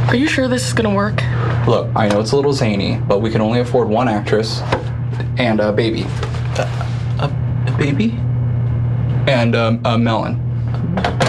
Are you sure this is gonna work? Look, I know it's a little zany, but we can only afford one actress and a baby. A baby? And a melon.